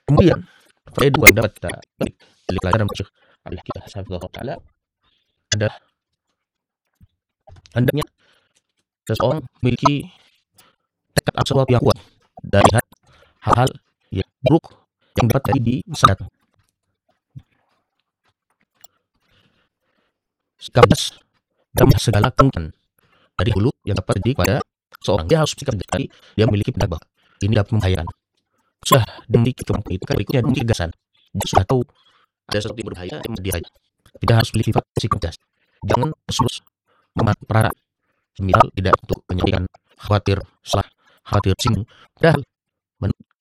Kemudian faedah dua yang dapat kita petik dari pelajaran Syekh Al-Hakimah Hafizahullah Ta'ala adalah hendaknya seseorang memiliki tekad absolut yang kuat dan lihat hal-hal yang buruk yang dapat terjadi di masa datang. Sikap tegas dalam segala kemungkinan dari hulu yang dapat terjadi pada seorang. Dia harus sikap sekali, dia memiliki pendapat. Ini dapat membahayakan. Sudah memiliki kemampuan itu, kan berikutnya memiliki kegasan. Dia sudah tahu ada sesuatu yang berbahaya, dia saja. Tidak harus pilih sifat sikap tegas. Jangan terus memperharap semisal tidak untuk menyediakan khawatir salah, khawatir singgung. Padahal